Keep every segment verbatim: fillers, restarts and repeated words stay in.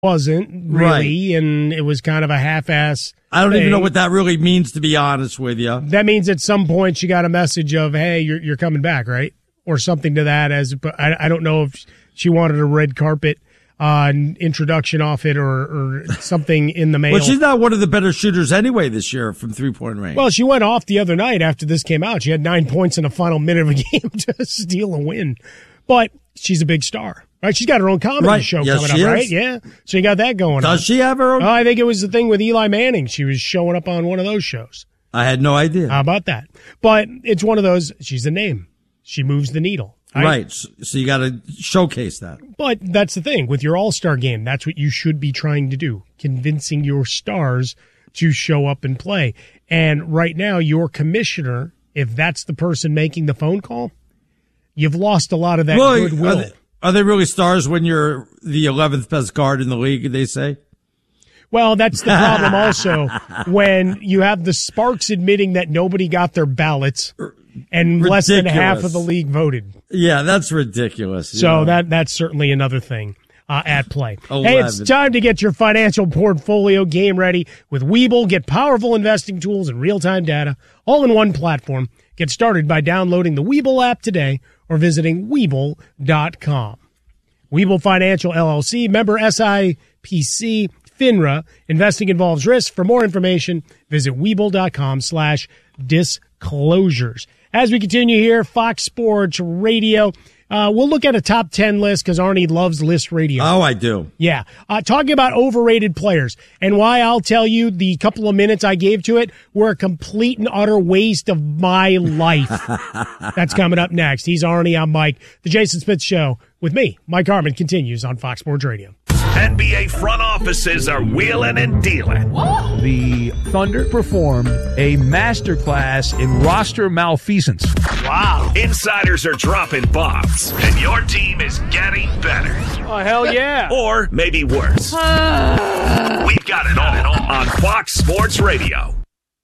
wasn't really, right. And it was kind of a half-ass I don't thing. even know what that really means, to be honest with you. That means at some point she got a message of, hey, you're you're coming back, right? Or something to that. As but I, I don't know if she wanted a red carpet uh, introduction off it or, or something in the mail. Well, she's not one of the better shooters anyway this year from three-point range. Well, she went off the other night after this came out. She had nine points in the final minute of a game to steal a win. But she's a big star. Right, she's got her own comedy right. show yes, coming up, is. right? Yeah, so you got that going Does on. Does she have her own? Oh, I think it was the thing with Eli Manning. She was showing up on one of those shows. I had no idea. How about that? But it's one of those, she's a name. She moves the needle. Right, right. So, so you got to showcase that. But that's the thing. With your all-star game, that's what you should be trying to do, convincing your stars to show up and play. And right now, your commissioner, if that's the person making the phone call, you've lost a lot of that really? goodwill. Are they, are they really stars when you're the eleventh best guard in the league, they say? Well, that's the problem also when you have the Sparks admitting that nobody got their ballots and ridiculous. Less than half of the league voted. Yeah, that's ridiculous. So know? that that's certainly another thing uh, at play. eleven. Hey, it's time to get your financial portfolio game ready with Webull. Get powerful investing tools and real-time data all in one platform. Get started by downloading the Webull app today or visiting Webull dot com. Webull Financial L L C, member S I P C, FINRA. Investing involves risk. For more information, visit Webull dot com slash disclosures. As we continue here, Fox Sports Radio. Uh, we'll look at a top ten list because Arnie loves list radio. Oh, I do. Yeah. Uh, talking about overrated players and why I'll tell you the couple of minutes I gave to it were a complete and utter waste of my life. That's coming up next. He's Arnie. I'm Mike. The Jason Smith Show with me, Mike Harmon, continues on Fox Sports Radio. N B A front offices are wheeling and dealing. The Thunder performed a masterclass in roster malfeasance. Wow. Insiders are dropping bombs, and your team is getting better. Oh, hell yeah. Or maybe worse. We've got it all on Fox Sports Radio.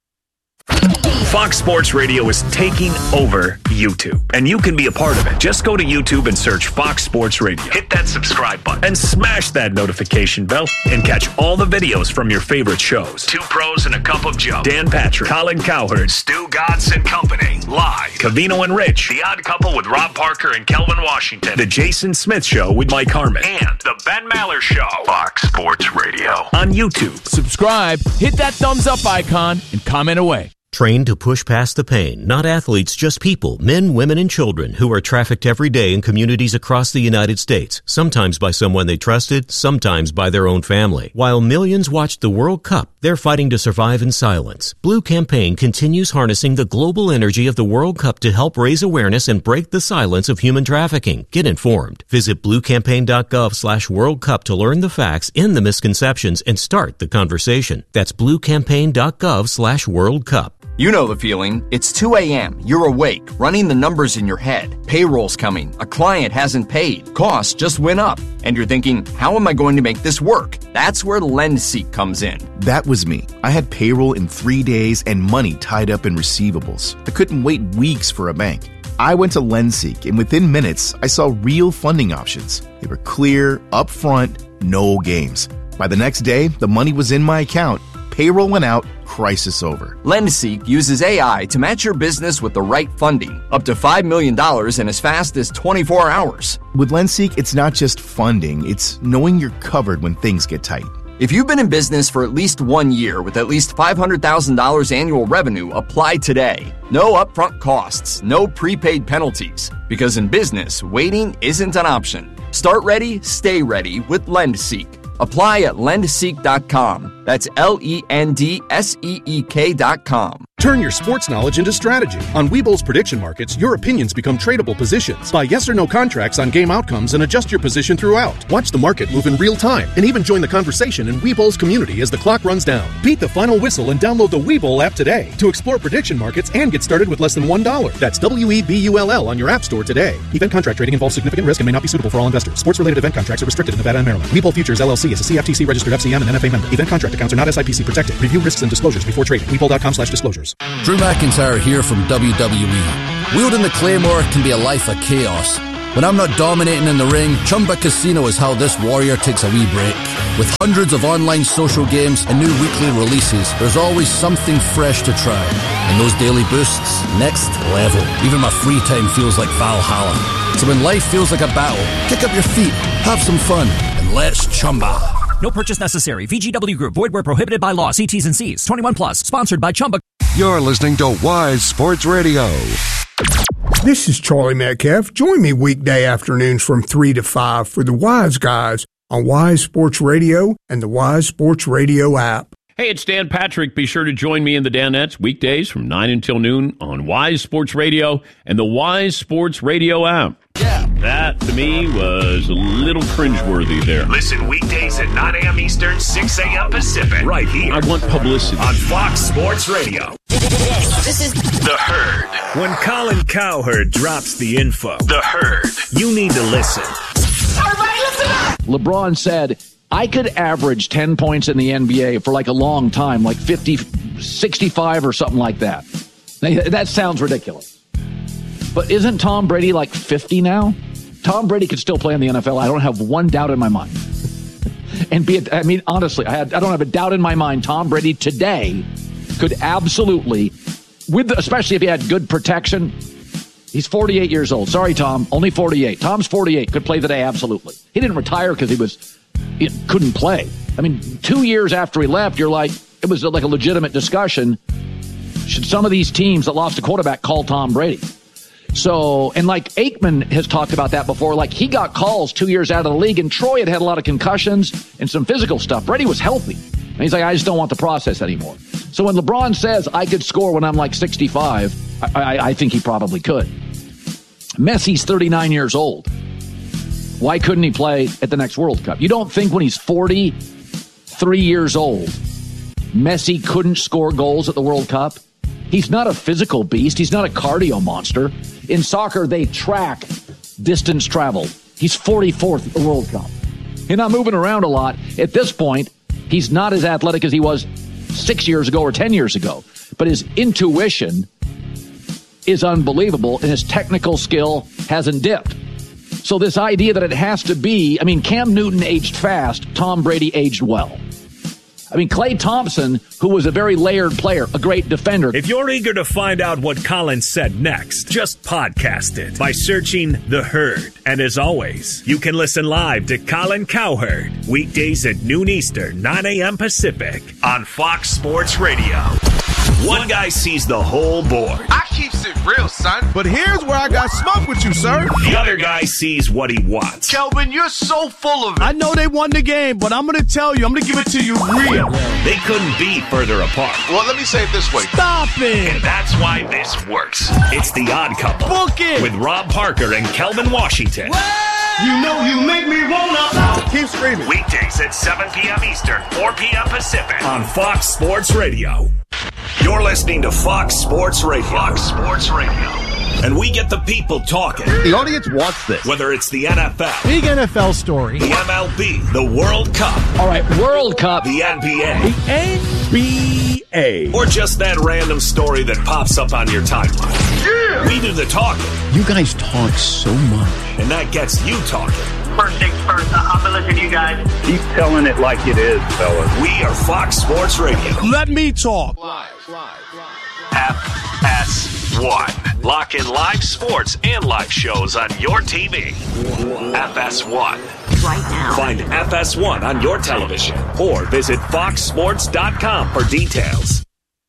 Fox Sports Radio is taking over YouTube, and you can be a part of it. Just go to YouTube and search Fox Sports Radio. Hit that subscribe button and smash that notification bell and catch all the videos from your favorite shows. Two Pros and a Cup of Joe, Dan Patrick, Colin Cowherd, Stu Godson and Company, live. Covino and Rich, The Odd Couple with Rob Parker and Kelvin Washington, The Jason Smith Show with Mike Harmon, and The Ben Maller Show. Fox Sports Radio on YouTube. Subscribe, hit that thumbs up icon, and comment away. Trained to push past the pain, not athletes, just people, men, women, and children who are trafficked every day in communities across the United States, sometimes by someone they trusted, sometimes by their own family. While millions watched the World Cup, they're fighting to survive in silence. Blue Campaign continues harnessing the global energy of the World Cup to help raise awareness and break the silence of human trafficking. Get informed. Visit bluecampaign.gov slash World Cup to learn the facts, end the misconceptions, and start the conversation. That's bluecampaign.gov slash World Cup. You know the feeling. It's two a.m., you're awake, running the numbers in your head. Payroll's coming, a client hasn't paid, costs just went up, and you're thinking, how am I going to make this work? That's where LendSeek comes in. That was me. I had payroll in three days and money tied up in receivables. I couldn't wait weeks for a bank. I went to LendSeek, and within minutes, I saw real funding options. They were clear, upfront, no games. By the next day, the money was in my account. Payroll went out, crisis over. LendSeek uses A I to match your business with the right funding, up to five million dollars in as fast as twenty-four hours. With LendSeek, it's not just funding, it's knowing you're covered when things get tight. If you've been in business for at least one year with at least five hundred thousand dollars annual revenue, apply today. No upfront costs, no prepaid penalties, because in business, waiting isn't an option. Start ready, stay ready with LendSeek. Apply at lend seek dot com. That's L E N D S E E K dot com. Turn your sports knowledge into strategy. On Webull's prediction markets, your opinions become tradable positions. Buy yes or no contracts on game outcomes and adjust your position throughout. Watch the market move in real time and even join the conversation in Webull's community as the clock runs down. Beat the final whistle and download the Webull app today to explore prediction markets and get started with less than one dollar. That's W E B U L L on your app store today. Event contract trading involves significant risk and may not be suitable for all investors. Sports-related event contracts are restricted in Nevada and Maryland. Webull Futures L L C is a C F T C-registered F C M and N F A member. Event contract accounts are not S I P C protected. Review risks and disclosures before trading. Webull dot com slash disclosures. Drew McIntyre here from W W E. Wielding the Claymore can be a life of chaos, When I'm not dominating in the ring, Chumba Casino is how this warrior takes a wee break. With hundreds of online social games and new weekly releases, there's always something fresh to try. And those daily boosts, next level. Even my free time feels like Valhalla. So when life feels like a battle, kick up your feet, have some fun, and let's Chumba. No purchase necessary. V G W Group. Void where prohibited by law. See T's and C's. twenty-one plus. Sponsored by Chumba. You're listening to Wise Sports Radio. This is Charlie Metcalf. Join me weekday afternoons from three to five for the Wise Guys on Wise Sports Radio and the Wise Sports Radio app. Hey, it's Dan Patrick. Be sure to join me in the Danettes weekdays from nine until noon on Wise Sports Radio and the Wise Sports Radio app. Yeah. That, to me, was a little cringeworthy there. Listen weekdays at nine a.m. Eastern, six a.m. Pacific. Right here. I want publicity. On Fox Sports Radio. This is The Herd. When Colin Cowherd drops the info, The Herd, you need to listen. Everybody listen up! LeBron said, I could average ten points in the N B A for like a long time, like fifty, sixty-five or something like that. Now, that sounds ridiculous. But isn't Tom Brady like fifty now? Tom Brady could still play in the N F L. I don't have one doubt in my mind. And be it, I mean, honestly, I, had, I don't have a doubt in my mind. Tom Brady today could absolutely, with the, especially if he had good protection. He's forty-eight years old. Sorry, Tom, only forty-eight. Tom's forty-eight. Could play today, absolutely. He didn't retire because he was he couldn't play. I mean, two years after he left, you're like, it was like a legitimate discussion. Should some of these teams that lost a quarterback call Tom Brady? So, and like Aikman has talked about that before, like he got calls two years out of the league and Troy had had a lot of concussions and some physical stuff. Brady was healthy. And he's like, I just don't want the process anymore. So when LeBron says I could score when I'm like sixty-five, I, I, I think he probably could. Messi's thirty-nine years old. Why couldn't he play at the next World Cup? You don't think when he's forty-three years old, Messi couldn't score goals at the World Cup? He's not a physical beast. He's not a cardio monster. In soccer, they track distance traveled. He's forty-fourth at the World Cup. He's not moving around a lot. At this point, he's not as athletic as he was six years ago or ten years ago. But his intuition is unbelievable, and his technical skill hasn't dipped. So this idea that it has to be, I mean, Cam Newton aged fast, Tom Brady aged well. I mean, Klay Thompson, who was a very layered player, a great defender. If you're eager to find out what Colin said next, just podcast it by searching The Herd. And as always, you can listen live to Colin Cowherd, weekdays at noon Eastern, nine a.m. Pacific, on Fox Sports Radio. One guy sees the whole board. I keeps it real, son. But here's where I got smoke with you, sir. The other guy sees what he wants. Kelvin, you're so full of it. I know they won the game, but I'm going to tell you, I'm going to give it to you real. They couldn't be further apart. Well, let me say it this way. Stop it. And that's why this works. It's The Odd Couple. Book it. With Rob Parker and Kelvin Washington. What? You know you make me wanna. Keep screaming. Weekdays at seven p.m. Eastern, four p.m. Pacific on Fox Sports Radio. You're listening to Fox Sports Radio. Fox Sports Radio. And we get the people talking. The audience wants this. Whether it's the N F L. Big N F L story. The M L B. The World Cup. All right, World Cup. The N B A. The N B A. Or just that random story that pops up on your timeline. Yeah. We do the talking. You guys talk so much. And that gets you talking. First things first, I've been listening to you guys. Keep telling it like it is, fellas. We are Fox Sports Radio. Let me talk. Live, live, live. F S one. Lock in live sports and live shows on your T V. F S one. Right now. Find F S one on your television or visit fox sports dot com for details.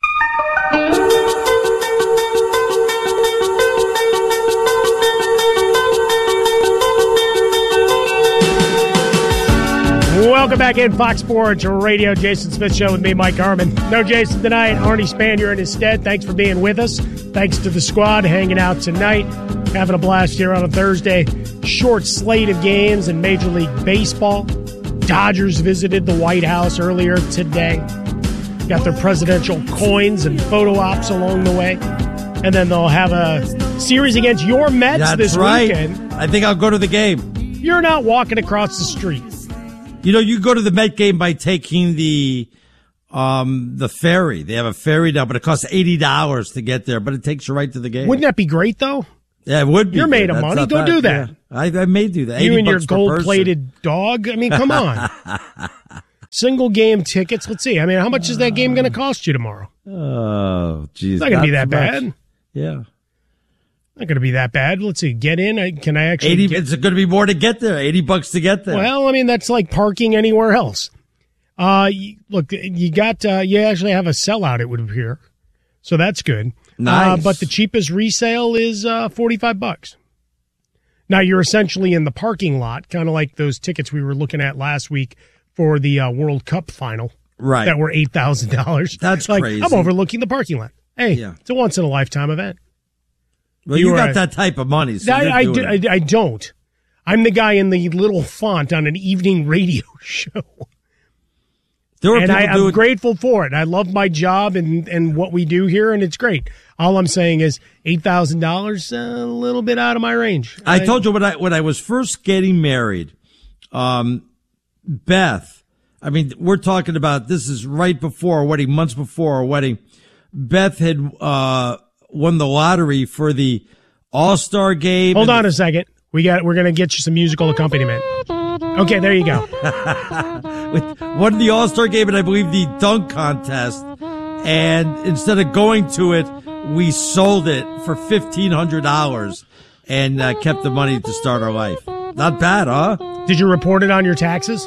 Welcome back in Fox Sports Radio. Jason Smith Show with me, Mike Harmon. No Jason tonight. Arnie Spanier in his stead. Thanks for being with us. Thanks to the squad hanging out tonight. Having a blast here on a Thursday. Short slate of games in Major League Baseball. Dodgers visited the White House earlier today. Got their presidential coins and photo ops along the way. And then they'll have a series against your Mets That's this right. weekend. I think I'll go to the game. You're not walking across the street. You know, you go to the Met game by taking the um the ferry. They have a ferry now, but it costs eighty dollars to get there, but it takes you right to the game. Wouldn't that be great, though? Yeah, it would be. You're made good. of That's money. not Go bad. do that. Yeah. I, I may do that. You eighty and your bucks per person. gold-plated dog. I mean, come on. Single game tickets. Let's see. I mean, how much is that game going to cost you tomorrow? Oh, geez. It's not going to be that much. bad. Yeah. Not going to be that bad. Let's see. Get in. I, can I actually eighty get... It's going to be more to get there. eighty bucks to get there. Well, I mean, that's like parking anywhere else. Uh, you, look, you got, uh, you actually have a sellout, it would appear. So that's good. Nice. Uh, but the cheapest resale is uh, forty-five bucks. Now, you're essentially in the parking lot, kind of like those tickets we were looking at last week for the uh, World Cup final. Right. That were eight thousand dollars. That's like, crazy. I'm overlooking the parking lot. Hey, Yeah. it's a once-in-a-lifetime event. Well, you, were got a- that type of money. So I, you're I, doing do, it. I, I don't. I'm the guy in the little font on an evening radio show. There were and I, people I'm doing- grateful for it. I love my job and, and what we do here, and it's great. All I'm saying is eight thousand dollars, a little bit out of my range. I told you when I when I was first getting married, um, Beth. I mean, we're talking about this is right before our wedding, months before our wedding. Beth had uh, won the lottery for the All-Star game. Hold and on a second. We got. We're gonna get you some musical accompaniment. Okay, there you go. won the All-Star game and I believe the dunk contest. And instead of going to it, we sold it for fifteen hundred dollars and uh, kept the money to start our life. Not bad, huh? Did you report it on your taxes?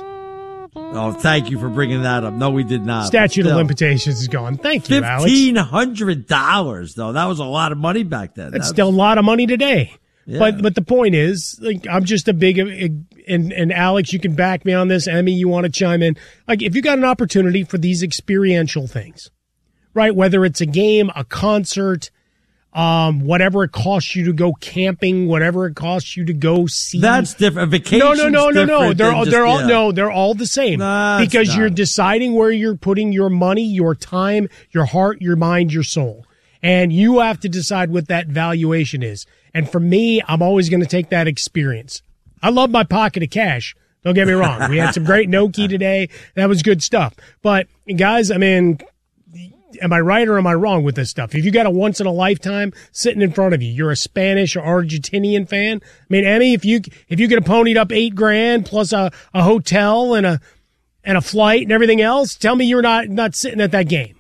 Oh, thank you for bringing that up. No, we did not. Statute of Still, limitations is gone. Thank you, Alex. fifteen hundred dollars, though. That was a lot of money back then. That's That's still a lot of money today. Yeah. But but the point is, like, I'm just a big and and Alex, you can back me on this. Emmy, you want to chime in? Like, if you got an opportunity for these experiential things, right? Whether it's a game, a concert, um, whatever it costs you to go camping, whatever it costs you to go see. That's different. Vacation. No, no, no, no, no. different They're than all, just- they're all yeah. no, they're all the same Nah, it's because not. you're deciding where you're putting your money, your time, your heart, your mind, your soul. And you have to decide what that valuation is. And for me, I'm always going to take that experience. I love my pocket of cash. Don't get me wrong. We had some great Noki today. That was good stuff. But guys, I mean, am I right or am I wrong with this stuff? If you got a once in a lifetime sitting in front of you, you're a Spanish or Argentinian fan. I mean, Emmy, if you if you could have ponied up eight grand plus a, a hotel and a and a flight and everything else, tell me you're not not sitting at that game.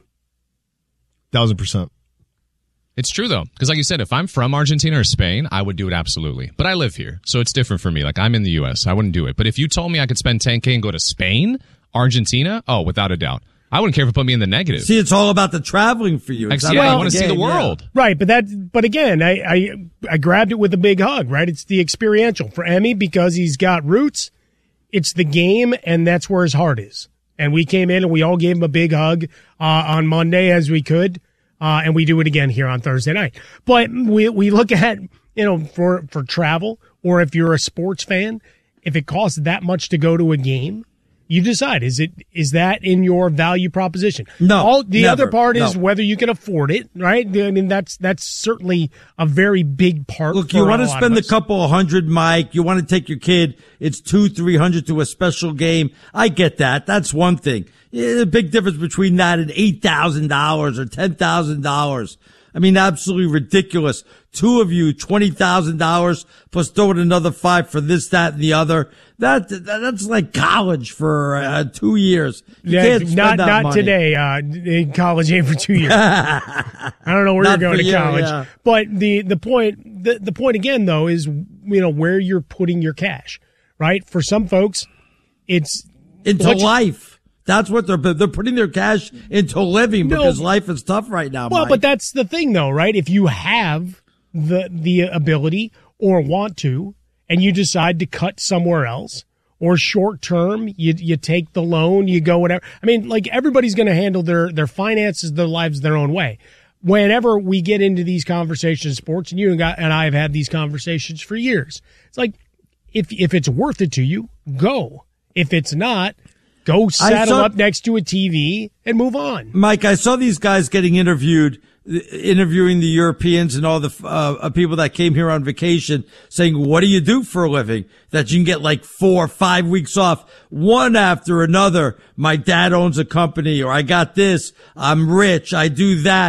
Thousand percent. It's true, though, because like you said, if I'm from Argentina or Spain, I would do it absolutely. But I live here, so it's different for me. Like, I'm in the U S I wouldn't do it. But if you told me I could spend ten K and go to Spain, Argentina, oh, without a doubt. I wouldn't care if it put me in the negative. See, it's all about the traveling for you. It's Like, not yeah, about I want to see the game, yeah. world. Right, but that but again, I, I I grabbed it with a big hug, right? It's the experiential for Emmy because he's got roots. It's the game, and that's where his heart is. And we came in and we all gave him a big hug uh, on Monday as we could. Uh, and we do it again here on Thursday night. But we we look at, you know, for, for travel, or if you're a sports fan, if it costs that much to go to a game, you decide, is it is that in your value proposition? No, All, the never. other part is No. whether you can afford it, right? I mean, that's that's certainly a very big part. Look, for you a want to lot spend of a us. couple of hundred, Mike. You want to take your kid. It's two, three hundred to a special game. I get that. That's one thing. Yeah, a big difference between that and eight thousand dollars or ten thousand dollars. I mean, absolutely ridiculous. Two of you, twenty thousand dollars plus throw in another five for this, that, and the other. That, that that's like college for uh, two years. You Yeah, can't spend not that not money. today. Uh, in college ain't for two years. I don't know where Not you're going for to you, college, yeah. but the the point the, the point again though is, you know, where you're putting your cash, right? For some folks, it's Into what you- life. That's what they're they're putting their cash into living No. because life is tough right now. Well, Mike. but that's the thing, though, right? If you have the the ability or want to, and you decide to cut somewhere else, or short term, you you take the loan, you go whatever. I mean, like, everybody's going to handle their their finances, their lives, their own way. Whenever we get into these conversations, in sports, and you and I- and I have had these conversations for years, it's like, if if it's worth it to you, go. If it's not, go saddle saw- up next to a T V and move on. Mike, I saw these guys getting interviewed, interviewing the Europeans and all the uh, people that came here on vacation, saying, what do you do for a living? That you can get like four or five weeks off, one after another. My dad owns a company, or I got this, I'm rich, I do that.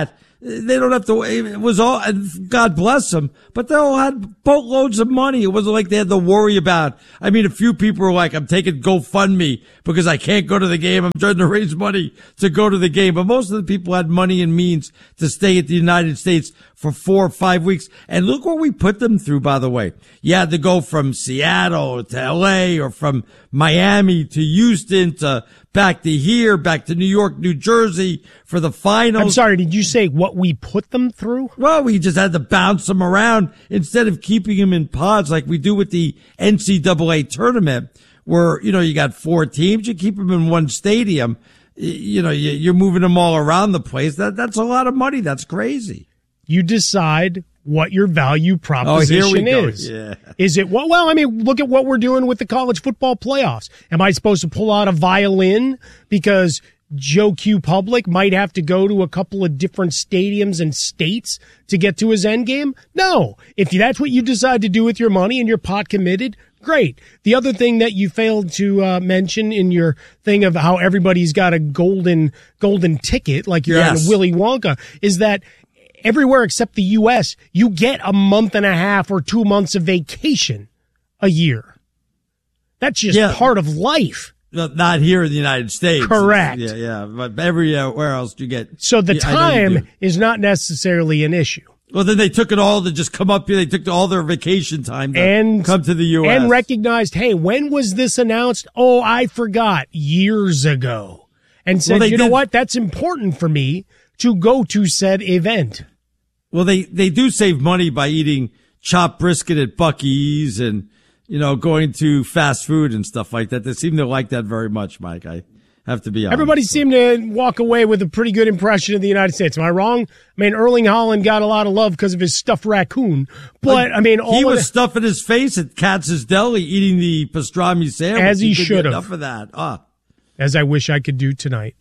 They don't have to, it was all, and God bless them, but they all had boatloads of money. It wasn't like they had to worry about, I mean, a few people were like, I'm taking GoFundMe because I can't go to the game. I'm trying to raise money to go to the game. But most of the people had money and means to stay at the United States for four or five weeks. And look what we put them through, by the way. You had to go from Seattle to L A or from Miami to Houston to back to here, back to New York, New Jersey for the finals. I'm sorry, did you say what we put them through? Well, we just had to bounce them around instead of keeping them in pods like we do with the N C double A tournament where, you know, you got four teams, you keep them in one stadium. You know, you're moving them all around the place. That That's a lot of money. That's crazy. You decide what your value proposition oh, here we go. is. Yeah. Is it, well, well, I mean, look at what we're doing with the college football playoffs. Am I supposed to pull out a violin because Joe Q Public might have to go to a couple of different stadiums and states to get to his end game? No. If that's what you decide to do with your money and you're pot committed, great. The other thing that you failed to uh, mention in your thing of how everybody's got a golden, golden ticket, like you're yes. on Willy Wonka, is that everywhere except the U S, you get a month and a half or two months of vacation a year. That's just yeah. part of life. Not here in the United States. Correct. Yeah, yeah. But everywhere else you get. So the yeah, time is not necessarily an issue. Well, then they took it all to just come up here. They took all their vacation time to and, come to the U S. And recognized, hey, when was this announced? Oh, I forgot. Years ago. And said, well, you did, know what? That's important for me to go to said event. Well, they, they do save money by eating chopped brisket at Buc-ee's and, you know, going to fast food and stuff like that. They seem to like that very much, Mike. I have to be honest. Everybody so. seemed to walk away with a pretty good impression of the United States. Am I wrong? I mean, Erling Haaland got a lot of love because of his stuffed raccoon. But, I mean, all he was the, stuffing his face at Katz's Deli eating the pastrami sandwich. As he, he should have. Enough of that. Ah. As I wish I could do tonight.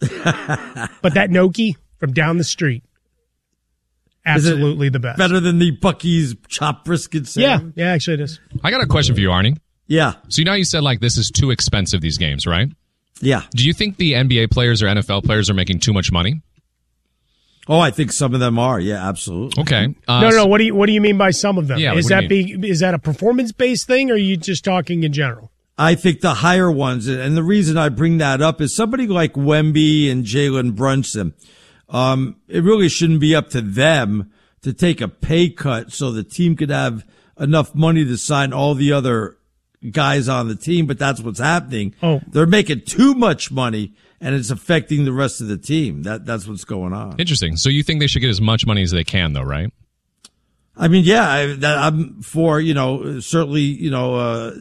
But that gnocchi from down the street. Absolutely the best. Better than the Buc-ee's chopped brisket sandwich? Yeah, yeah, actually it is. I got a question for you, Arnie. Yeah. So you know you said like this is too expensive, these games, right? Yeah. Do you think the N B A players or N F L players are making too much money? Oh, I think some of them are. Yeah, absolutely. Okay. Uh, no, no, no. What do you What do you mean by some of them? Yeah, is that be is that a performance based thing, or are you just talking in general? I think the higher ones, and the reason I bring that up is somebody like Wemby and Jalen Brunson. Um, it really shouldn't be up to them to take a pay cut so the team could have enough money to sign all the other guys on the team, but that's what's happening. Oh. They're making too much money, and it's affecting the rest of the team. That That's what's going on. Interesting. So you think they should get as much money as they can, though, right? I mean, yeah, I, that, I'm for, you know, certainly, you know, uh,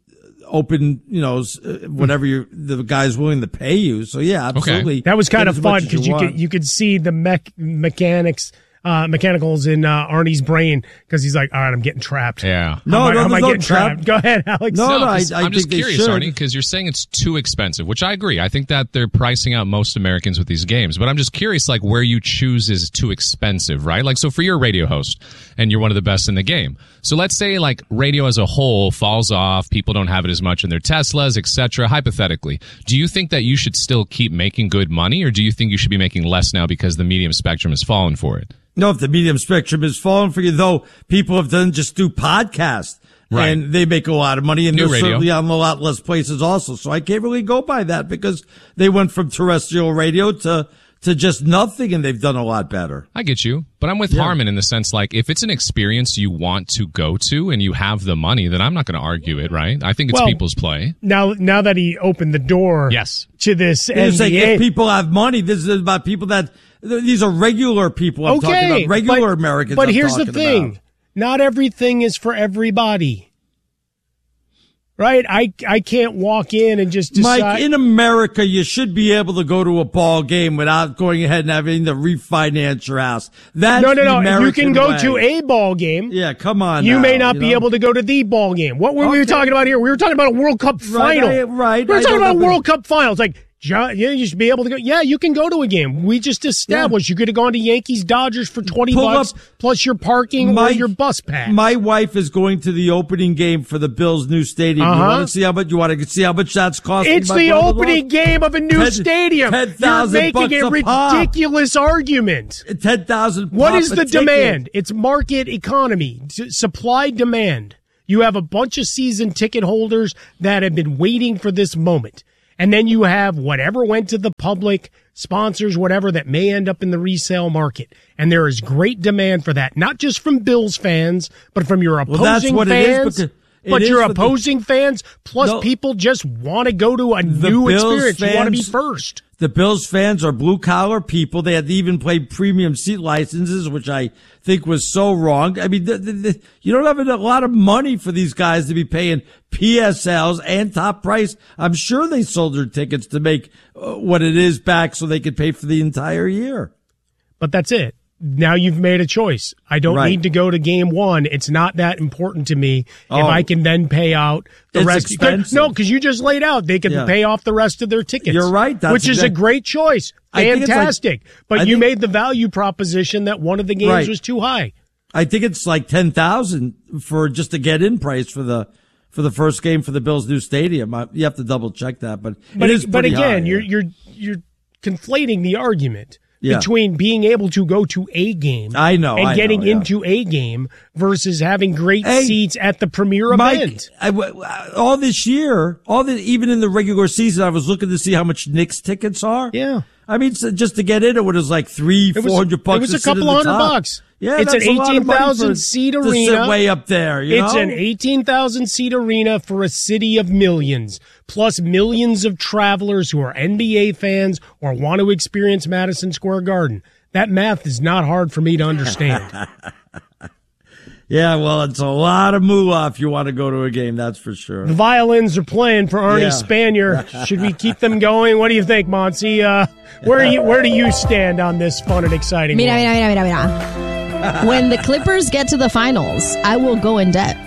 open, you know, whatever you're, the guy's willing to pay you. So, yeah, absolutely. Okay. That was kind of fun because you, you could you could see the mech, mechanics Uh, mechanicals in uh, Arnie's brain because he's like, all right, I'm getting trapped. Yeah. No, how am I, no, how am I no getting trap. trapped? Go ahead, Alex. No, no, no I, I I'm just think curious, they Arnie, because you're saying it's too expensive, which I agree. I think that they're pricing out most Americans with these games, but I'm just curious, like, where you choose is too expensive, right? Like, so for your radio host, and you're one of the best in the game. So let's say, like, radio as a whole falls off, people don't have it as much in their Teslas, et cetera, hypothetically. Do you think that you should still keep making good money, or do you think you should be making less now because the medium spectrum has fallen for it? No, if the medium spectrum has fallen for you, though, people have done just do podcasts. Right. And they make a lot of money, and New they're radio. certainly on a lot less places also. So I can't really go by that because they went from terrestrial radio to to just nothing, and they've done a lot better. I get you. But I'm with Yeah. Harmon in the sense, like, if it's an experience you want to go to and you have the money, then I'm not going to argue it, right? I think it's Well, people's play. Now, now that he opened the door, Yes. to this You're saying N B A, if people have money, this is about people that these are regular people. I'm okay, talking about regular but, Americans. But I'm here's the talking thing: about. not everything is for everybody. Right? I I can't walk in and just decide. Mike, in America, you should be able to go to a ball game without going ahead and having to refinance your house. That's no, no, the no. American You can go way. to a ball game. Yeah, come on. You now, may not you be know? able to go to the ball game. What were Okay. we talking about here? We were talking about a World Cup Right, final. I- right. We were I talking don't about know. World Cup finals. Like, John, yeah, you should be able to go. Yeah, you can go to a game. We just established yeah. you could have gone to Yankees Dodgers for twenty Pull bucks up. plus your parking my, or your bus pass. My wife is going to the opening game for the Bills' new stadium. Uh-huh. You want to see how much you want to see how much that's costing? It's the opening game of a new ten, stadium. ten thousand You're making a ridiculous pop. argument. Ten thousand. What is the ticket. demand? It's market economy, supply demand. You have a bunch of season ticket holders that have been waiting for this moment. And then you have whatever went to the public, sponsors, whatever, that may end up in the resale market. And there is great demand for that, not just from Bills fans, but from your opposing well, fans. It but is your opposing the, fans, plus no, people just want to go to a new Bills experience. Fans, you want to be first. The Bills fans are blue-collar people. They had to even play premium seat licenses, which I think was so wrong. I mean, the, the, the, you don't have a lot of money for these guys to be paying P S Ls and top price. I'm sure they sold their tickets to make uh, what it is back so they could pay for the entire year. But that's it. Now you've made a choice. I don't right. need to go to game one. It's not that important to me oh. if I can then pay out the it's rest. Expensive. No, because you just laid out they can yeah. pay off the rest of their tickets. You're right. That's which is exact- a great choice. Fantastic. Like, but I you think, made the value proposition that one of the games right. was too high. I think it's like ten thousand for just a get in price for the for the first game for the Bills' new stadium. I, you have to double check that, but, but it is But pretty again, high, you're yeah. you're you're conflating the argument. Yeah. Between being able to go to a game I know, and I getting know, yeah. into a game versus having great hey, seats at the premier Mike, event. I, all this year, all the, even in the regular season, I was looking to see how much Knicks tickets are. Yeah. I mean, so just to get in, it was like three, It was- four hundred bucks. It was to a sit in couple the hundred top. bucks. Yeah, it's that's an a lot of eighteen money thousand for- seat to arena. sit way up there. You it's know? an eighteen thousand seat arena for a city of millions, plus millions of travelers who are N B A fans or want to experience Madison Square Garden. That math is not hard for me to understand. Yeah, well, it's a lot of moolah if you want to go to a game, that's for sure. The violins are playing for Arnie Yeah. Spanier. Should we keep them going? What do you think, Monty? Uh, where do you where do you stand on this fun and exciting? Mira, one? mira, mira, mira, mira. When the Clippers get to the finals, I will go in debt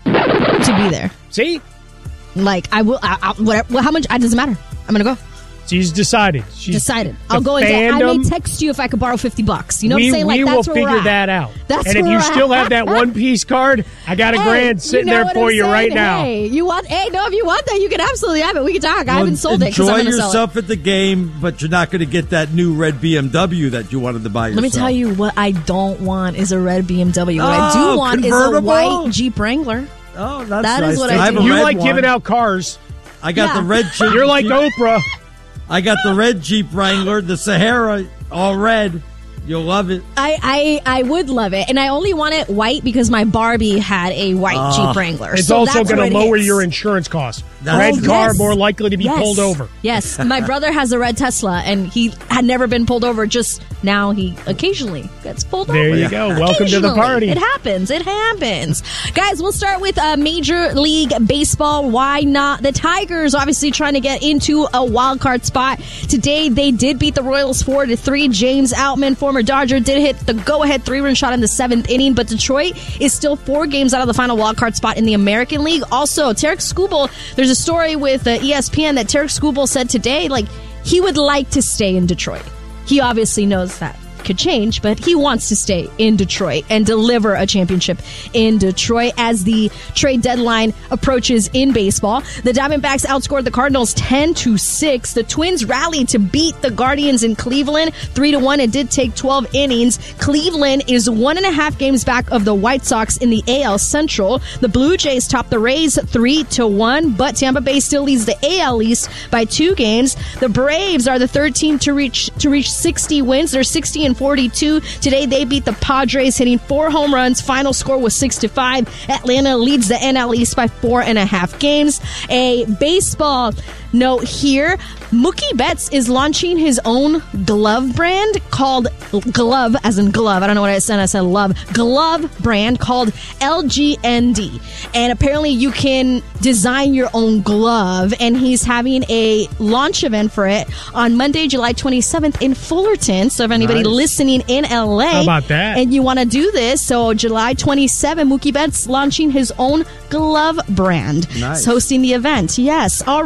to be there. See? Like, I will, I, I, whatever, well, how much, it doesn't matter. I'm going to go. She's decided. She's decided. I'll go in debt. I may text you if I could borrow fifty bucks. You know we, what I'm saying? Like, we that's will where figure we're at. that out. That's and if where you we're still at. have that one piece card, I got a Hey, grand sitting you know there what for I'm you saying? right now. Hey, you want? Hey, no, if you want that, you can absolutely have it. We can talk. I Well, haven't sold it because enjoy I'm going to sell it. yourself at the game, but you're not going to get that new red B M W that you wanted to buy yourself. Let me tell you what I don't want is a red B M W. What Oh, I do want is a convertible? white Jeep Wrangler. Oh, that's That nice. is what I I have do. a You red like one. giving out cars. I got Yeah. the red Jeep. You're like Oprah. I got the red Jeep Wrangler, the Sahara, all red. You'll love it. I, I I would love it, and I only want it white because my Barbie had a white Oh. Jeep Wrangler. It's so also that's going what to it lower is. your insurance costs. That's Red true. car Yes. more likely to be Yes. pulled over. Yes, my brother has a red Tesla, and he had never been pulled over. Just now, he occasionally gets pulled There over. you go. Welcome to the Occasionally. party. It happens. It happens. Guys, we'll start with uh, Major League Baseball. Why not? The Tigers obviously trying to get into a wild card spot. Today, they did beat the Royals four to three. James Outman, former Dodger, did hit the go-ahead three-run shot in the seventh inning, but Detroit is still four games out of the final wild card spot in the American League. Also, Tarek Skubal, there's a story with uh, E S P N that Tarek Skubal said today, like, he would like to stay in Detroit. He obviously knows that could change, but he wants to stay in Detroit and deliver a championship in Detroit as the trade deadline approaches in baseball. The Diamondbacks outscored the Cardinals ten to six. The Twins rallied to beat the Guardians in Cleveland three to one. It did take twelve innings. Cleveland is one and a half games back of the White Sox in the A L Central. The Blue Jays topped the Rays three to one, but Tampa Bay still leads the A L East by two games. The Braves are the third team to reach to reach sixty wins. They're sixty and forty-two. Today they beat the Padres, hitting four home runs. Final score was six to five. Atlanta leads the N L East by four and a half games. A baseball note here. Mookie Betts is launching his own glove brand called Glove, as in glove. I don't know what I said. I said love. Glove brand called L G N D. And apparently you can design your own glove. And he's having a launch event for it on Monday, July twenty-seventh in Fullerton. So if anybody Nice. listening in L A How about that? and you want to do this, so July twenty-seventh, Mookie Betts launching his own glove brand. Nice. He's hosting the event. Yes. All right. In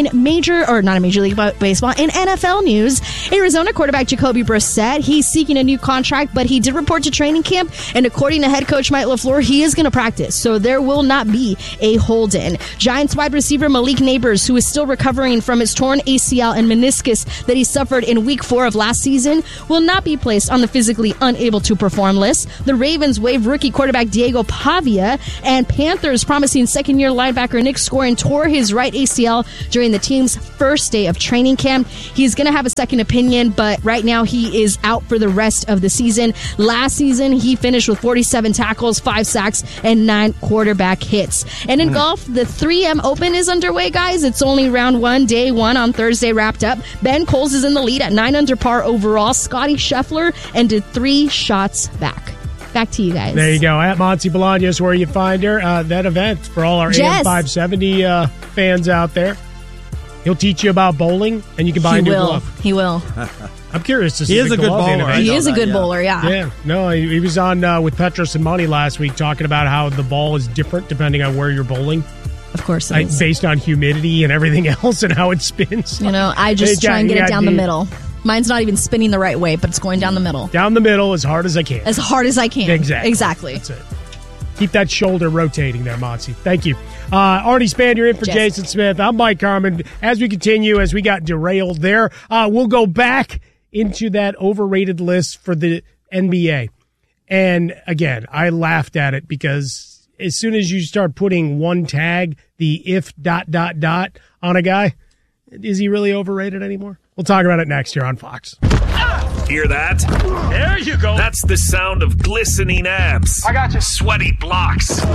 In major, or not in Major League Baseball, in N F L news, Arizona quarterback Jacoby Brissett, he's seeking a new contract, but he did report to training camp, and according to head coach Mike LaFleur, he is going to practice, so there will not be a hold-in. Giants wide receiver Malik Neighbors, who is still recovering from his torn A C L and meniscus that he suffered in week four of last season, will not be placed on the physically unable to perform list. The Ravens waived rookie quarterback Diego Pavia, and Panthers promising second-year linebacker Nick Scorin tore his right A C L during the team's first day of training camp. He's going to have a second opinion, but right now he is out for the rest of the season. Last season, he finished with forty-seven tackles, five sacks, and nine quarterback hits. And in mm. golf, the three M Open is underway, guys. It's only round one, day one on Thursday wrapped up. Ben Coles is in the lead at nine under par overall. Scotty Scheffler ended three shots back. Back to you guys. There you go. At Monty Bolaños, where you find her. Uh, that event for all our Jess. A M five seventy uh, fans out there. He'll teach you about bowling, and you can buy he a new will. glove. He will. I'm curious to see. He is the a good glove bowler. innovation. He is a that, good yeah. bowler, yeah. Yeah. No, he, he was on uh, with Petros and Money last week talking about how the ball is different depending on where you're bowling. Of course it like, is. Based on humidity and everything else and how it spins. You know, I just Hey, try and get yeah, it down the dude. middle. Mine's not even spinning the right way, but it's going down the middle. Down the middle as hard as I can. As hard as I can. Exactly. Exactly. That's it. Keep that shoulder rotating there, Monty. Thank you. Uh, Artie Span, you're in for Jess. Jason Smith. I'm Mike Carmen. As we continue, as we got derailed there, uh, we'll go back into that overrated list for the N B A. And again, I laughed at it because as soon as you start putting one tag, the if dot, dot, dot on a guy, is he really overrated anymore? We'll talk about it next here on Fox. Hear that? There you go. That's the sound of glistening abs. I got you. Sweaty blocks. What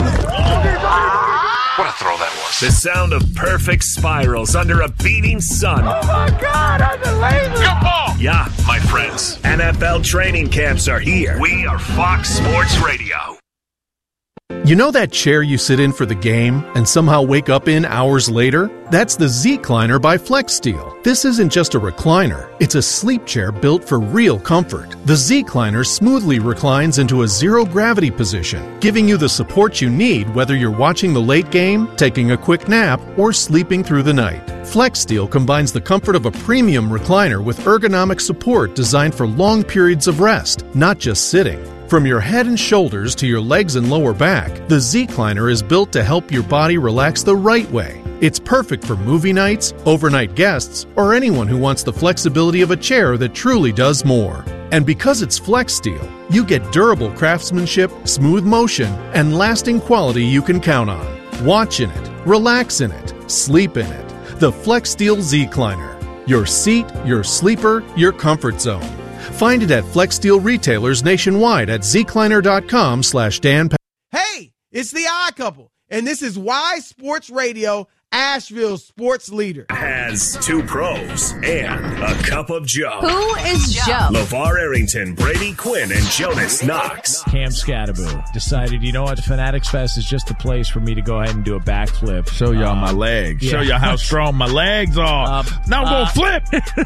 a throw that was. The sound of perfect spirals under a beating sun. Oh my God, unbelievable. Good ball. Yeah, my friends. N F L training camps are here. We are Fox Sports Radio. You know that chair you sit in for the game and somehow wake up in hours later? That's the Z-Cliner by FlexSteel. This isn't just a recliner. It's a sleep chair built for real comfort. The Z-Cliner smoothly reclines into a zero-gravity position, giving you the support you need whether you're watching the late game, taking a quick nap, or sleeping through the night. FlexSteel combines the comfort of a premium recliner with ergonomic support designed for long periods of rest, not just sitting. From your head and shoulders to your legs and lower back, the Z-Cliner is built to help your body relax the right way. It's perfect for movie nights, overnight guests, or anyone who wants the flexibility of a chair that truly does more. And because it's FlexSteel, you get durable craftsmanship, smooth motion, and lasting quality you can count on. Watch in it, relax in it, sleep in it. The FlexSteel Z-Cliner. Your seat, your sleeper, your comfort zone. Find it at FlexSteel retailers nationwide at zcliner.com slash Dan. Hey, it's the Odd Couple, and this is Wise Sports Radio, Asheville's sports leader. Has two pros and a cup of Joe. Who is Joe? LeVar Arrington, Brady Quinn, and Jonas Knox. Cam Scatterbo decided, you know what, Fanatics Fest is just the place for me to go ahead and do a backflip. Show y'all um, my legs. yeah. Show y'all how strong my legs are. Uh, now I'm uh, going to flip.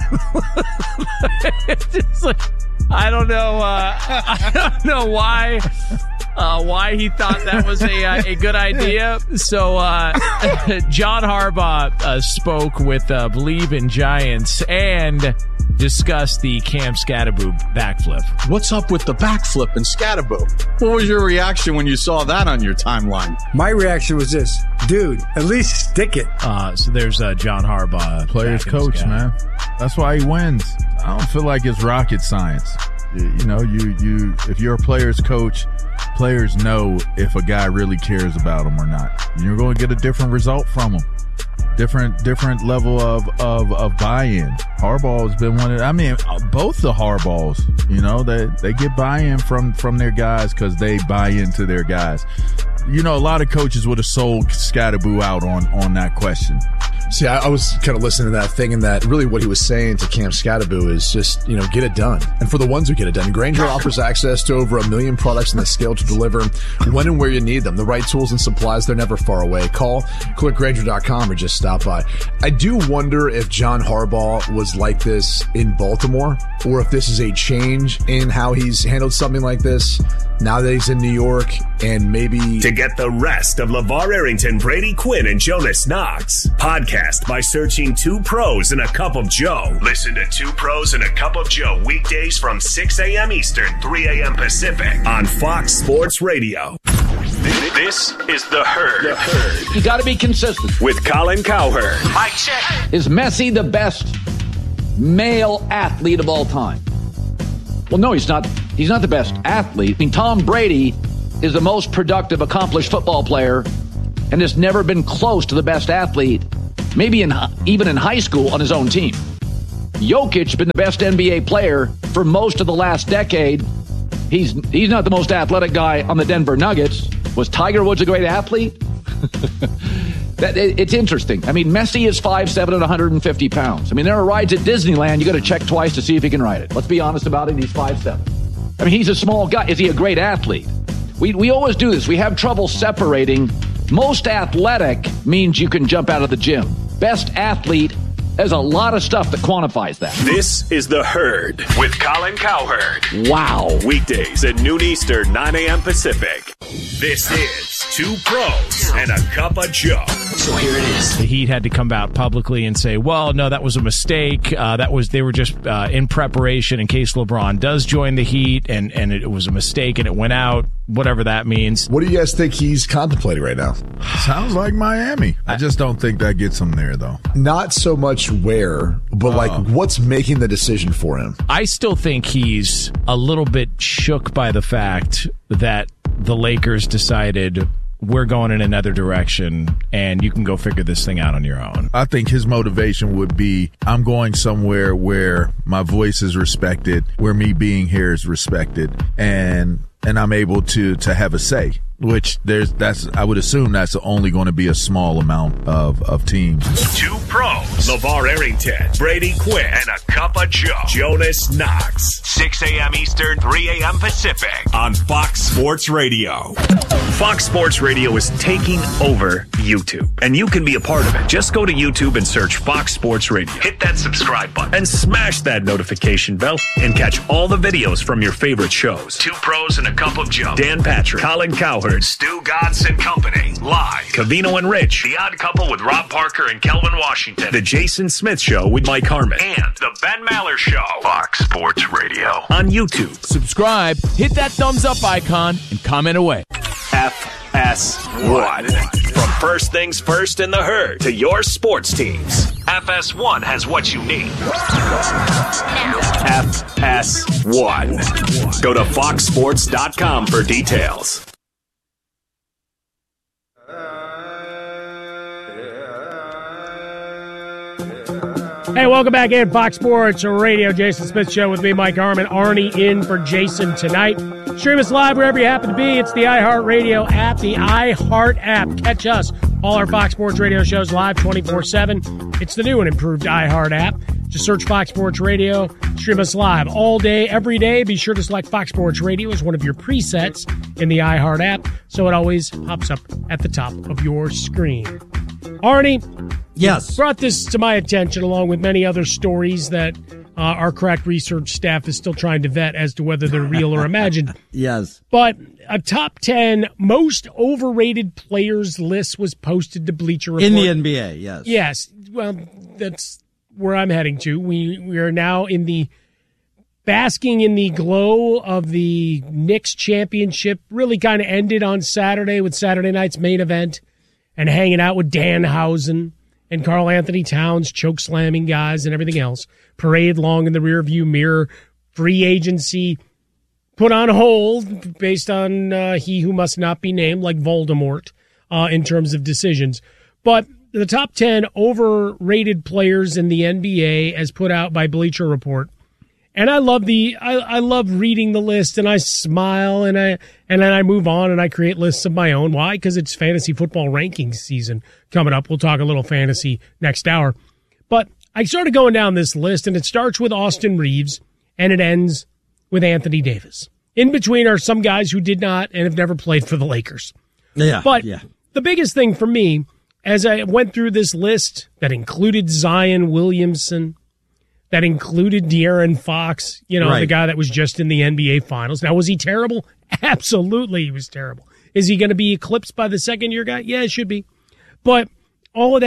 It's like, I don't know. Uh, I don't know why. Uh, why he thought that was a uh, a good idea. So uh, John Harbaugh uh, spoke with uh, Believe in Giants and discussed the Cam Scatterbo backflip. What's up with the backflip and Scatterbo? What was your reaction when you saw that on your timeline? My reaction was this, dude, at least stick it. Uh, so there's uh, John Harbaugh. Players coach, man. That's why he wins. I don't feel like it's rocket science. You, you know, you, you if you're a player's coach, players know if a guy really cares about them or not. You're going to get a different result from them. Different, different level of, of, of buy-in. Harbaugh has been one of, I mean, both the Harbaughs, you know, they, they get buy-in from, from their guys because they buy into their guys. You know, a lot of coaches would have sold Scatterbo out on, on that question. See, I, I was kind of listening to that, thinking that really what he was saying to Cam Scatterbo is just, you know, get it done. And for the ones who get it done, Grainger offers access to over a million products and the scale to deliver when and where you need them. The right tools and supplies, they're never far away. Call, click Grainger dot com or just stop by. I do wonder if John Harbaugh was like this in Baltimore, or if this is a change in how he's handled something like this now that he's in New York, and maybe... To get the rest of LeVar Arrington, Brady Quinn, and Jonas Knox, podcast podcast by searching Two Pros and a Cup of Joe. Listen to Two Pros and a Cup of Joe weekdays from six a.m. Eastern, three a.m. Pacific on Fox Sports Radio. This is The Herd. The Herd. You got to be consistent. With Colin Cowherd. Mike check. Is Messi the best male athlete of all time? Well, no, he's not. He's not the best athlete. I mean, Tom Brady is the most productive, accomplished football player and has never been close to the best athlete, maybe in even in high school on his own team. Jokic has been the best N B A player for most of the last decade. He's he's not the most athletic guy on the Denver Nuggets. Was Tiger Woods a great athlete? that it, It's interesting. I mean, Messi is five seven and one hundred fifty pounds. I mean, there are rides at Disneyland you got to check twice to see if he can ride it. Let's be honest about it. He's five seven. I mean, he's a small guy. Is he a great athlete? We we always do this. We have trouble separating. Most athletic means you can jump out of the gym. Best athlete, there's a lot of stuff that quantifies that. This is The Herd with Colin Cowherd. Wow. Weekdays at noon Eastern, nine a.m. Pacific. This is Two Pros and a Cup of Joe. So here it is. The Heat had to come out publicly and say, well, no, that was a mistake. Uh, that was they were just uh, in preparation in case LeBron does join the Heat, and, and it was a mistake, and it went out, whatever that means. What do you guys think he's contemplating right now? Sounds like Miami. I just don't think that gets him there, though. Not so much where, but like Uh. what's making the decision for him? I still think he's a little bit shook by the fact that the Lakers decided we're going in another direction and you can go figure this thing out on your own. I think his motivation would be, I'm going somewhere where my voice is respected, where me being here is respected, and and I'm able to to have a say. Which there's that's I would assume that's only going to be a small amount of, of teams. Two Pros, LeVar Arrington, Brady Quinn, and a Cup of Joe, Jonas Knox. six a.m. Eastern, three a.m. Pacific on Fox Sports Radio. Fox Sports Radio is taking over YouTube, and you can be a part of it. Just go to YouTube and search Fox Sports Radio. Hit that subscribe button and smash that notification bell and catch all the videos from your favorite shows. Two Pros and a Cup of Joe, Dan Patrick, Colin Cowherd, Stu Godson Company, live. Covino and Rich, The Odd Couple with Rob Parker and Kelvin Washington, The Jason Smith Show with Mike Harmon, and The Ben Maller Show. Fox Sports Radio on YouTube. Subscribe, hit that thumbs up icon, and comment away. F S one. From first things first in the herd to your sports teams, F S one has what you need. F S one. Go to fox sports dot com for details. Hey, welcome back in Fox Sports Radio. Jason Smith Show with me, Mike Harmon. Arnie in for Jason tonight. Stream us live wherever you happen to be. It's the iHeartRadio app, the iHeart app. Catch us, all our Fox Sports Radio shows live twenty-four seven. It's the new and improved iHeart app. Just search Fox Sports Radio. Stream us live all day, every day. Be sure to select Fox Sports Radio as one of your presets in the iHeart app so it always pops up at the top of your screen. Arnie, yes, brought this to my attention along with many other stories that uh, our crack research staff is still trying to vet as to whether they're real or imagined. Yes. But a top ten most overrated players list was posted to Bleacher Report. In the N B A, yes. Yes. Well, that's where I'm heading to. We we are now in the basking in the glow of the Knicks championship. Really kind of ended on Saturday with Saturday night's main event and hanging out with Danhausen and Karl Anthony Towns, choke slamming guys and everything else. Parade long in the rearview mirror. Free agency put on hold based on uh, he who must not be named, like Voldemort, uh, in terms of decisions. But the top ten overrated players in the N B A as put out by Bleacher Report. And I love the I, I love reading the list, and I smile, and I and then I move on and I create lists of my own. Why? Because it's fantasy football rankings season coming up. We'll talk a little fantasy next hour. But I started going down this list, and it starts with Austin Reeves, and it ends with Anthony Davis. In between are some guys who did not and have never played for the Lakers. Yeah, but yeah. The biggest thing for me, as I went through this list that included Zion Williamson, that included De'Aaron Fox, you know, Right. the guy that was just in the N B A Finals. Now, was he terrible? Absolutely, he was terrible. Is he going to be eclipsed by the second-year guy? Yeah, it should be. But all of that,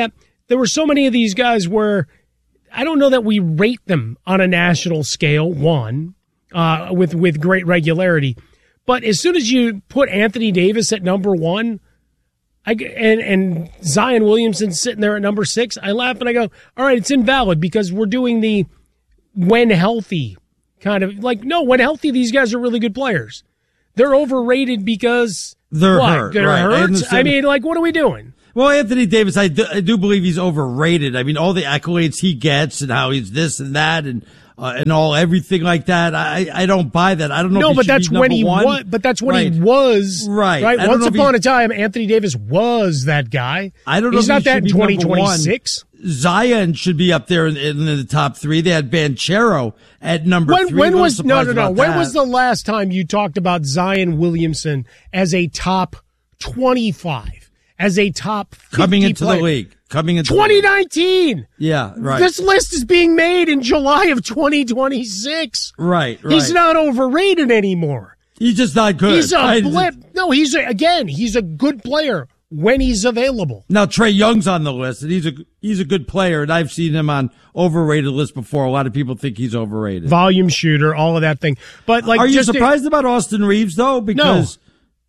there were so many of these guys where I don't know that we rate them on a national scale, one, uh, with, with great regularity. But as soon as you put Anthony Davis at number one I, and, and Zion Williamson sitting there at number six, I laugh and I go, all right, it's invalid because we're doing the when healthy kind of like, no, when healthy, these guys are really good players. They're overrated because they're what? hurt. They're right. hurt. I, I mean, like, what are we doing? Well, Anthony Davis, I do, I do believe he's overrated. I mean, all the accolades he gets and how he's this and that and uh, and all everything like that. I I don't buy that. I don't know. No, if he but should that's be when he one. was. But that's when right. he was. Right. Right. I don't Once know if upon he- a time, Anthony Davis was that guy. I don't know. He's if not he that should in be twenty number one. twenty-six. Zion should be up there in, in the top three. They had Banchero at number When, three. when I'm was no surprised no no? about When that. was the last time you talked about Zion Williamson as a top twenty-five, as a top fifty coming into player? the league? Coming into twenty the league. nineteen. Yeah, right. This list is being made in July of twenty twenty-six. Right, right. He's not overrated anymore. He's just not good. He's a I- blip. No, he's a, again. He's a good player when he's available. Now Trey Young's on the list, and he's a he's a good player, and I've seen him on overrated lists before. A lot of people think he's overrated. Volume shooter, all of that thing. But like, are you just surprised about Austin Reeves though? Because,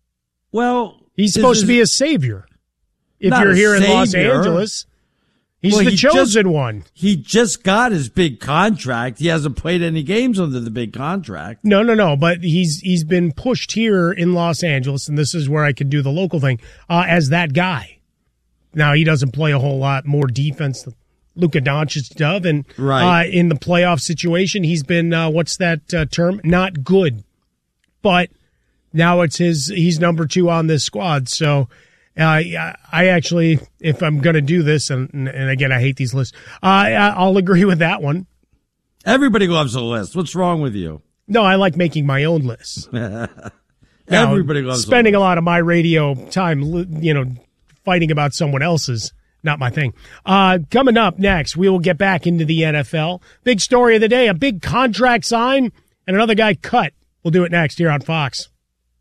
well, he's is- supposed to is- be a savior. If Not you're a here in Los savior. Angeles, he's Well, the he chosen just- one. He just got his big contract. He hasn't played any games under the big contract. No, no, no. But he's he's been pushed here in Los Angeles, and this is where I can do the local thing uh, as that guy. Now he doesn't play a whole lot more defense than Luka Doncic does, and Right. uh, in the playoff situation, he's been uh, what's that uh, term? Not good. But now it's his. He's number two on this squad. So uh, I actually, if I'm going to do this, and, and again, I hate these lists. Uh, I'll agree with that one. Everybody loves a list. What's wrong with you? No, I like making my own lists. Now, Everybody loves spending a a lot of my radio time, you know, fighting about someone else's. Not my thing. Uh, coming up next, we will get back into the N F L. Big story of the day, a big contract sign and another guy cut. We'll do it next here on Fox.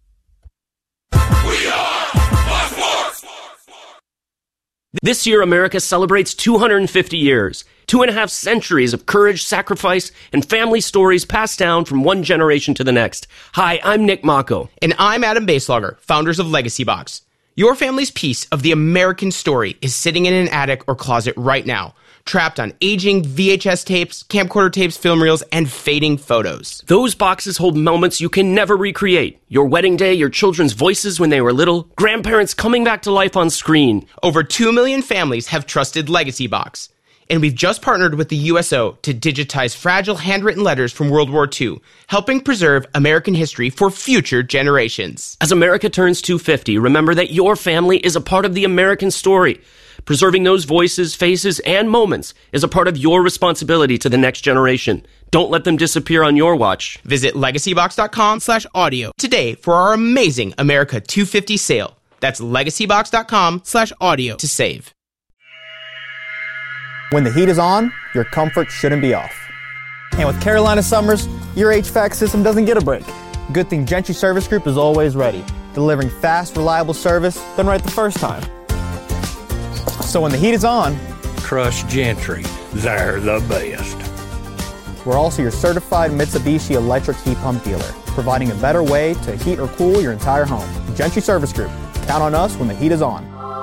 This year, America celebrates two hundred fifty years, two and a half centuries of courage, sacrifice, and family stories passed down from one generation to the next. Hi, I'm Nick Mako. And I'm Adam Baselogger, founders of Legacy Box. Your family's piece of the American story is sitting in an attic or closet right now, trapped on aging V H S tapes, camcorder tapes, film reels, and fading photos. Those boxes hold moments you can never recreate. Your wedding day, your children's voices when they were little, grandparents coming back to life on screen. Over two million families have trusted Legacy Box. And we've just partnered with the U S O to digitize fragile handwritten letters from World War Two, helping preserve American history for future generations. As America turns two hundred fifty, remember that your family is a part of the American story. Preserving those voices, faces, and moments is a part of your responsibility to the next generation. Don't let them disappear on your watch. Visit legacybox.com slash audio today for our amazing America two fifty sale. That's legacybox.com slash audio to save. When the heat is on, your comfort shouldn't be off. And with Carolina Summers, your H V A C system doesn't get a break. Good thing Gentry Service Group is always ready, delivering fast, reliable service done right the first time. So when the heat is on, Trust Gentry. They're the best. we're also your certified Mitsubishi electric heat pump dealer, providing a better way to heat or cool your entire home. Gentry Service Group. Count on us when the heat is on.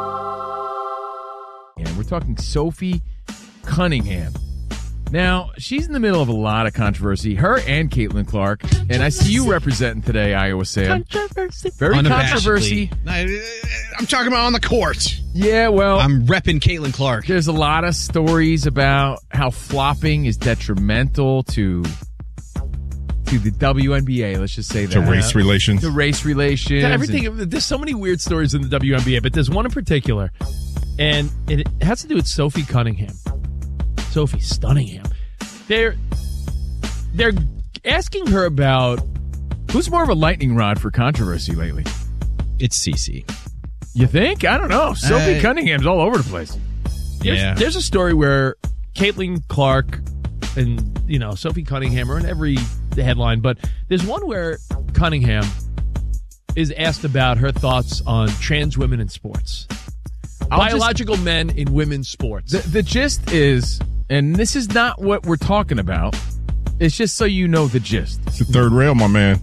And we're talking Sophie Cunningham. Now, she's in the middle of a lot of controversy, her and Caitlin Clark. And I see you representing today, Iowa Sam. Controversy. Very controversy. I'm talking about on the court. Yeah, well, I'm repping Caitlin Clark. There's a lot of stories about how flopping is detrimental to to the W N B A. Let's just say that. To race relations. To race relations. To everything. There's so many weird stories in the W N B A, but there's one in particular, and it has to do with Sophie Cunningham. Sophie Stunningham. They're they're asking her about who's more of a lightning rod for controversy lately. It's Cece. You think? I don't know. Sophie Uh, Cunningham's all over the place. There's, Yeah. there's a story where Caitlin Clark and, you know, Sophie Cunningham are in every headline, but there's one where Cunningham is asked about her thoughts on trans women in sports. I'll Biological just, men in women's sports. The, the gist is, and this is not what we're talking about, it's just so you know the gist. It's the third rail, my man.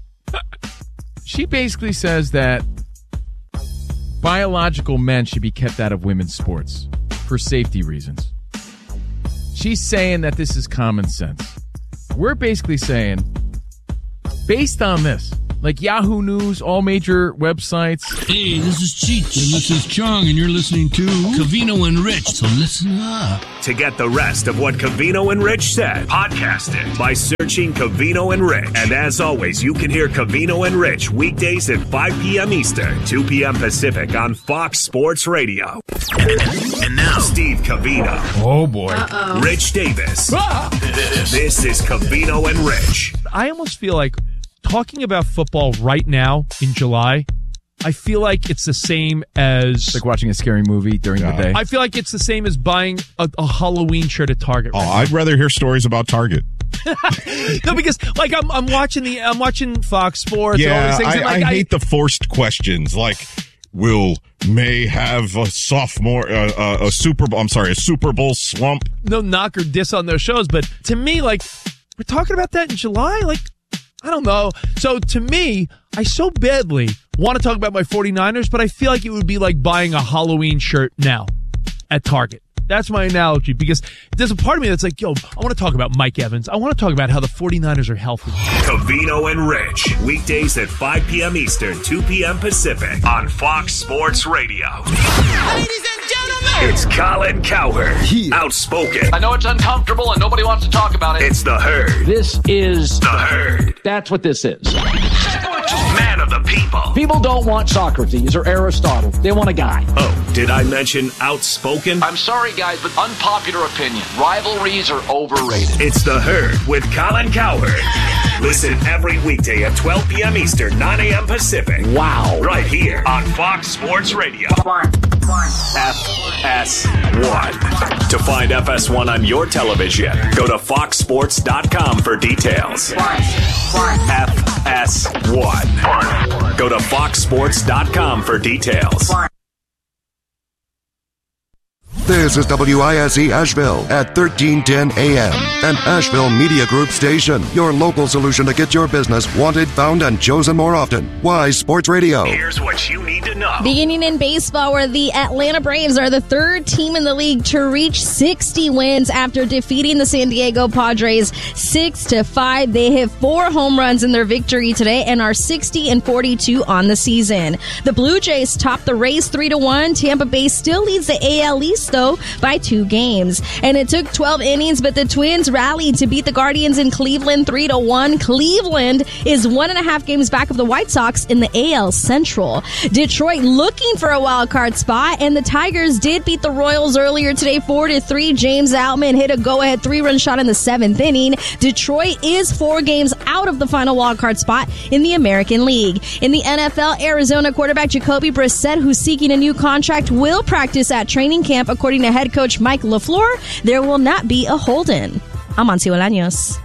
She basically says that biological men should be kept out of women's sports for safety reasons. She's saying that this is common sense. We're basically saying, based on this, like Yahoo News, all major websites. Hey, this is Cheech, and this is Chong, and you're listening to Covino and Rich, so listen up. To get the rest of what Covino and Rich said, podcast it by searching Covino and Rich. And as always, you can hear Covino and Rich weekdays at five p.m. Eastern, two p.m. Pacific on Fox Sports Radio. And now, Steve Covino. Oh, boy. Uh-oh. Rich Davis. Ah! This is Covino and Rich. I almost feel like talking about football right now in July, I feel like it's the same as... It's like watching a scary movie during yeah. the day. I feel like it's the same as buying a, a Halloween shirt at Target. Oh, right I'd now. rather hear stories about Target. No, because like I'm, I'm watching the, I'm watching Fox Sports. Yeah, and all these things. I, And like, I I hate the forced questions. Like, will May have a sophomore, uh, uh, a Super Bowl? I'm sorry, a Super Bowl slump. No knock or diss on those shows, but to me, like, we're talking about that in July, like. I don't know. So to me, I so badly want to talk about my 49ers, but I feel like it would be like buying a Halloween shirt now at Target. That's my analogy, because there's a part of me that's like, yo, I want to talk about Mike Evans. I want to talk about how the 49ers are healthy. Covino and Rich, weekdays at five p.m. Eastern, two p.m. Pacific on Fox Sports Radio. Ladies and gentlemen, it's Colin Cowherd, outspoken. I know it's uncomfortable and nobody wants to talk about it. It's the Herd. This is the Herd. That's what this is. Man of the people. People don't want Socrates or Aristotle. They want a guy. Oh, did I mention outspoken? I'm sorry, guys, but unpopular opinion. Rivalries are overrated. It's the Herd with Colin Cowherd. Listen every weekday at twelve p.m. Eastern, nine a.m. Pacific. Wow. Right here on Fox Sports Radio. F S one. To find F S one on your television, go to fox sports dot com for details. F S one. Go to fox sports dot com for details. This is W I S E Asheville at thirteen ten A M, an Asheville Media Group station. Your local solution to get your business wanted, found, and chosen more often. Wise Sports Radio. Here's what you need to know. Beginning in baseball, where the Atlanta Braves are the third team in the league to reach sixty wins after defeating the San Diego Padres six to five. They hit four home runs in their victory today and are sixty and forty-two on the season. The Blue Jays top the Rays three to one. Tampa Bay still leads the A L East by two games. And it took twelve innings, but the Twins rallied to beat the Guardians in Cleveland three to one. Cleveland is one and a half games back of the White Sox in the A L Central. Detroit looking for a wild card spot, and the Tigers did beat the Royals earlier today four to three. James Outman hit a go-ahead three-run shot in the seventh inning. Detroit is four games out of the final wild card spot in the American League. In the N F L, Arizona quarterback Jacoby Brissett, who's seeking a new contract, will practice at training camp. According to head coach Mike LaFleur, there will not be a hold-in. I'm Ansi Bolaños.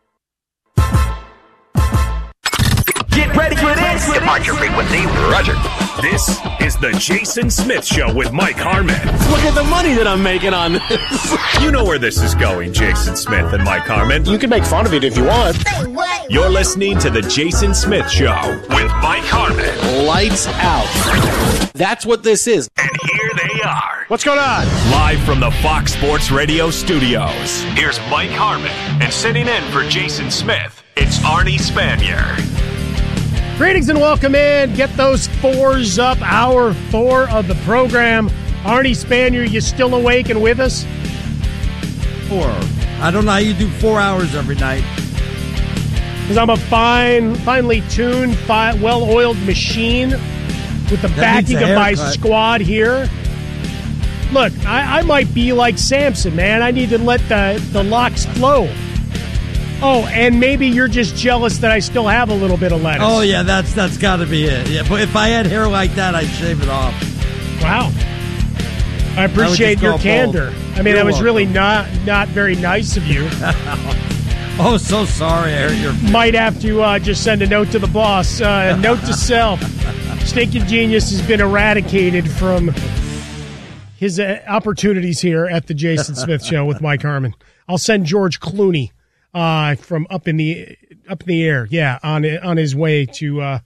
Get ready for this. Departure frequency, Roger. This is the Jason Smith Show with Mike Harmon. Look at the money that I'm making on this. You know where this is going, Jason Smith and Mike Harmon. You can make fun of it if you want. You're listening to the Jason Smith Show with Mike Harmon. Lights out. That's what this is. And here they are. What's going on? Live from the Fox Sports Radio studios. Here's Mike Harmon. And sitting in for Jason Smith, it's Arnie Spanier. Greetings and welcome in. Get those fours up. Hour four of the program. Arnie Spanier, you still awake and with us? Four. I don't know how you do four hours every night. Because I'm a fine, finely tuned, fi- well-oiled machine with the That backing needs a of my haircut. squad here. Look, I, I might be like Samson, man. I need to let the, the locks flow. Oh, and maybe you're just jealous that I still have a little bit of lettuce. Oh, yeah, that's that's got to be it. Yeah, but if I had hair like that, I'd shave it off. Wow. I appreciate your candor. Bald. I mean, You're that was welcome. really not not very nice of you. Oh, so sorry. I hurt your Might have to uh, just send a note to the boss. Uh, note to self. Stinking Genius has been eradicated from his uh, opportunities here at the Jason Smith Show with Mike Harmon. I'll send George Clooney uh, from up in the up in the air, yeah, on on his way to uh,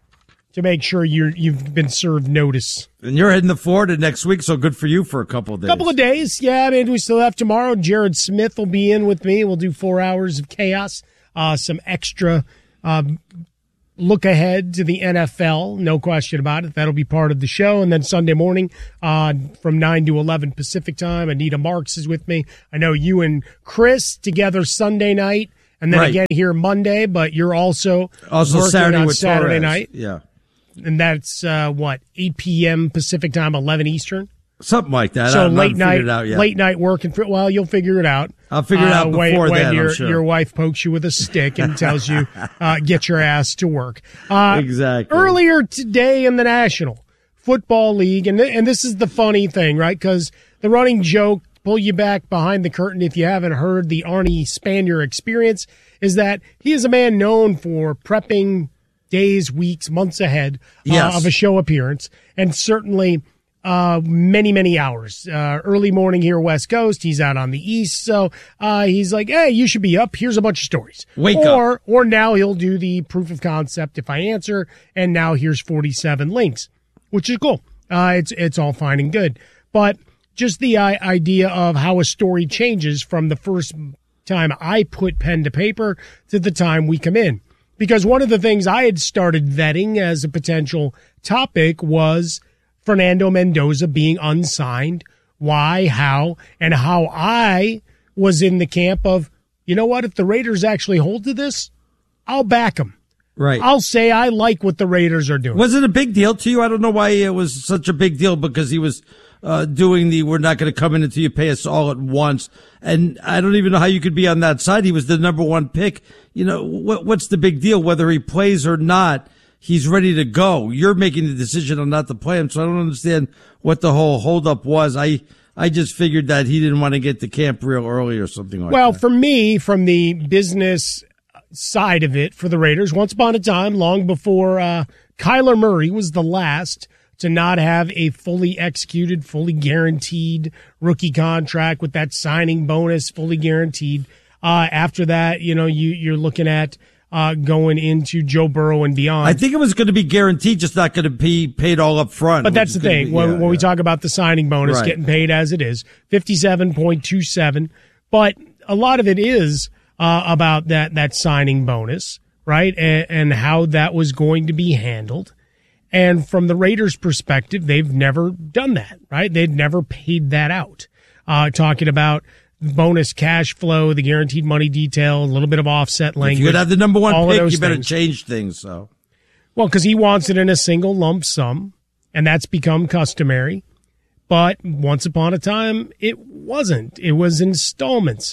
to make sure you're you've been served notice. And you're heading to Florida next week, so good for you for a couple of days. Couple of days, yeah. I mean, we still have tomorrow. Jared Smith will be in with me. We'll do four hours of chaos, uh, some extra. Um, Look ahead to the N F L, no question about it. That'll be part of the show. And then Sunday morning uh, from nine to eleven Pacific time, Anita Marks is with me. I know you and Chris together Sunday night and then right. again here Monday, but you're also, also working Saturday on with Saturday Torres. night. Yeah. And that's, uh, what, eight p.m. Pacific time, eleven Eastern? Something like that. So I late night, it out yet. late night working for, well, you'll figure it out. I'll figure it out uh, before when, when then, your, I'm sure. your wife pokes you with a stick and tells you, uh, get your ass to work. Uh, exactly. Earlier today in the National Football League, and, th- and this is the funny thing, right? Because the running joke, pull you back behind the curtain if you haven't heard the Arnie Spanier experience, is that he is a man known for prepping days, weeks, months ahead uh, yes. of a show appearance, and certainly uh, many, many hours. Uh, early morning here, West Coast. He's out on the East, so uh, he's like, "Hey, you should be up. Here's a bunch of stories." Wake or, up. Or now he'll do the proof of concept if I answer, and now here's forty-seven links, which is cool. Uh, it's it's all fine and good, but just the uh, idea of how a story changes from the first time I put pen to paper to the time we come in. Because one of the things I had started vetting as a potential topic was Fernando Mendoza being unsigned, why, how, and how I was in the camp of, you know what, if the Raiders actually hold to this, I'll back them. Right. I'll say I like what the Raiders are doing. Was it a big deal to you? I don't know why it was such a big deal, because he was uh, doing the we're not going to come in until you pay us all at once. And I don't even know how you could be on that side. He was the number one pick. You know, what, what's the big deal? Whether he plays or not, he's ready to go. You're making the decision on not to play him. So I don't understand what the whole holdup was. I, I just figured that he didn't want to get to camp real early or something like well, that. Well, for me, from the business side of it for the Raiders, once upon a time, long before uh, Kyler Murray was the last to not have a fully executed, fully guaranteed rookie contract with that signing bonus fully guaranteed. Uh, after that, you know, you, you're looking at uh, going into Joe Burrow and beyond. I think it was going to be guaranteed, just not going to be paid all up front. But that's the thing. Be, when yeah, when yeah. we talk about the signing bonus right. getting paid as it is, fifty-seven point two seven. But a lot of it is uh, about that, that signing bonus, right? And, and how that was going to be handled. And from the Raiders' perspective, they've never done that, right? They'd never paid that out. Uh, talking about bonus cash flow, the guaranteed money detail, a little bit of offset language. If you're going to have the number one pick, you better things. change things. So, well, because he wants it in a single lump sum, and that's become customary. But once upon a time, it wasn't. It was installments.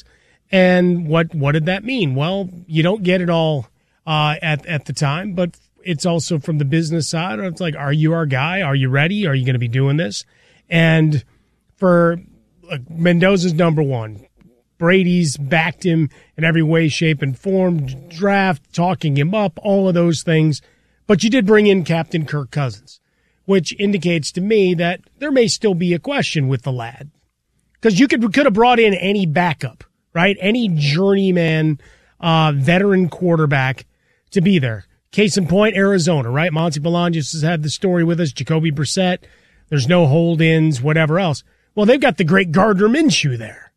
And what what did that mean? Well, you don't get it all uh, at at the time, but it's also from the business side. It's like, are you our guy? Are you ready? Are you going to be doing this? And for like, Mendoza's number one. Brady's backed him in every way, shape, and form. Draft, talking him up, all of those things. But you did bring in Captain Kirk Cousins, which indicates to me that there may still be a question with the lad. Because you could could have brought in any backup, right? Any journeyman, uh, veteran quarterback to be there. Case in point, Arizona, right? Monty Bolaños has had the story with us. Jacoby Brissett. There's no hold-ins, whatever else. Well, they've got the great Gardner Minshew there.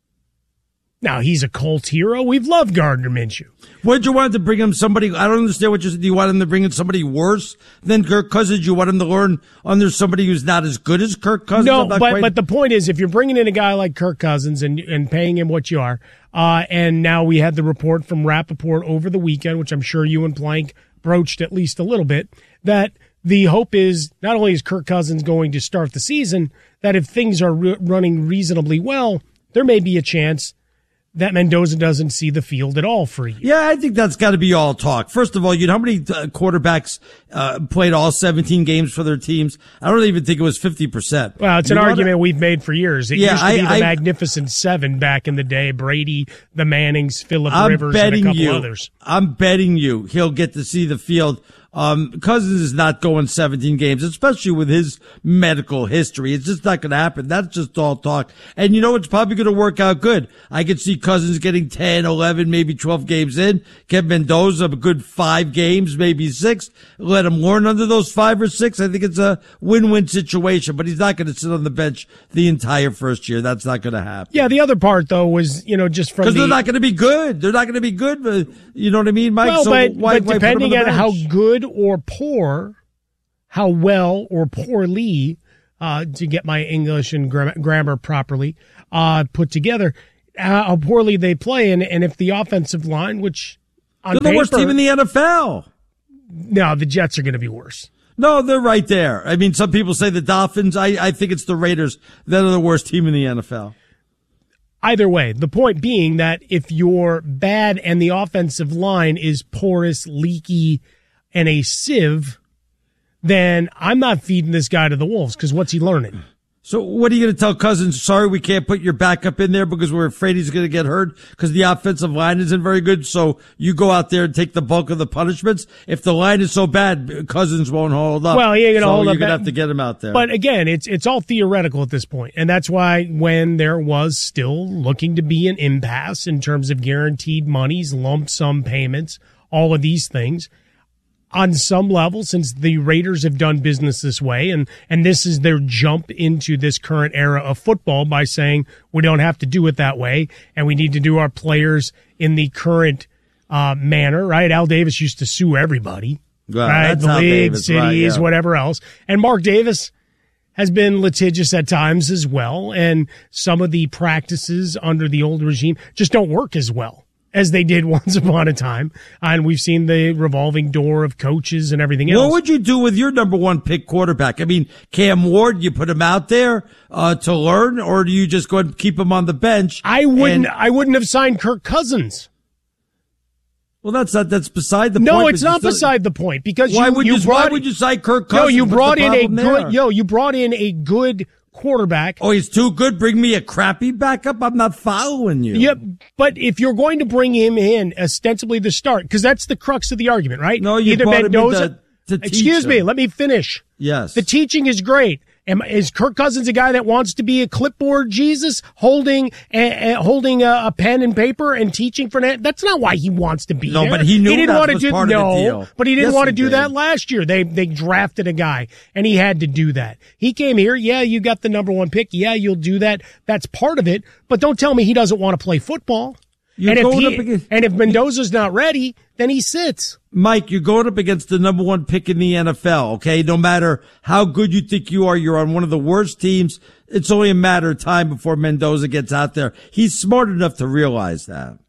Now, he's a cult hero. We've loved Gardner Minshew. Would you want to bring him somebody? I don't understand what you said. Do you want him to bring in somebody worse than Kirk Cousins? You want him to learn under somebody who's not as good as Kirk Cousins? No, but quite... but the point is, if you're bringing in a guy like Kirk Cousins and and paying him what you are, uh, and now we had the report from Rappaport over the weekend, which I'm sure you and Plank broached at least a little bit, that the hope is not only is Kirk Cousins going to start the season, that if things are re- running reasonably well, there may be a chance that Mendoza doesn't see the field at all for you. Yeah, I think that's got to be all talk. First of all, you know how many uh, quarterbacks uh, played all seventeen games for their teams? I don't even think it was fifty percent. Well, it's you an know argument what? we've made for years. It yeah, used to be I, the I, Magnificent Seven back in the day. Brady, the Mannings, Phillip I'm Rivers, betting and a couple you, others. I'm betting you he'll get to see the field Um, Cousins is not going seventeen games, especially with his medical history. It's just not going to happen. That's just all talk. And you know, it's probably going to work out good. I could see Cousins getting ten, eleven, maybe twelve games in. Get Mendoza a good five games, maybe six. Let him learn under those five or six. I think it's a win-win situation, but he's not going to sit on the bench the entire first year. That's not going to happen. Yeah, the other part, though, was, you know, just from Because the, they're not going to be good. They're not going to be good. But, you know what I mean, Mike? Well, so but, why, but why depending put him on, on the how bench? good or poor, how well or poorly, uh, to get my English and gra- grammar properly uh, put together, how poorly they play, and, and if the offensive line, which on They're the paper, worst team in the N F L. No, the Jets are going to be worse. No, they're right there. I mean, some people say the Dolphins. I, I think it's the Raiders that are the worst team in the N F L. Either way, the point being that if you're bad and the offensive line is porous, leaky, and a sieve, then I'm not feeding this guy to the wolves, because what's he learning? So what are you going to tell Cousins? Sorry, we can't put your backup in there because we're afraid he's going to get hurt because the offensive line isn't very good. So you go out there and take the bulk of the punishments. If the line is so bad, Cousins won't hold up. Well, he ain't going to so hold you're up. going to have to get him out there. But again, it's it's all theoretical at this point, and that's why when there was still looking to be an impasse in terms of guaranteed monies, lump sum payments, all of these things. On some level, since the Raiders have done business this way, and, and this is their jump into this current era of football by saying we don't have to do it that way, and we need to do our players in the current uh, manner, right? Al Davis used to sue everybody, Well, right? that's The Al league, Davis, cities, right, yeah. whatever else. And Mark Davis has been litigious at times as well, and some of the practices under the old regime just don't work as well as they did once upon a time. And we've seen the revolving door of coaches and everything else. What would you do with your number one pick quarterback? I mean, Cam Ward, you put him out there uh, to learn, or do you just go and keep him on the bench? I wouldn't. And, I wouldn't have signed Kirk Cousins. well, that's not, that's beside the no, point. No, it's but you not still- beside the point, because Why you, would you you, brought why would you sign Kirk Cousins? No, you What's brought the in a problem there? good. Yo, you brought in a good quarterback. Oh, he's too good. Bring me a crappy backup. I'm not following you. Yep, but if you're going to bring him in ostensibly to start, because that's the crux of the argument, right? No, you Either brought him in Mendoza. to- to teach excuse me, him. let me finish. Yes. The teaching is great. Am, is Kirk Cousins a guy that wants to be a clipboard Jesus, holding a, a, holding a, a pen and paper and teaching for that? That's not why he wants to be No, there. but he knew he didn't that want to was do part of the no, deal. but he didn't Yes, want to he do did. that last year. They they drafted a guy and he had to do that. He came here. Yeah, you got the number one pick. Yeah, you'll do that. That's part of it. But don't tell me he doesn't want to play football. You're and if going he, up against- and if Mendoza's not ready, then he sits. Mike, you're going up against the number one pick in the N F L, okay? No matter how good you think you are, you're on one of the worst teams. It's only a matter of time before Mendoza gets out there. He's smart enough to realize that.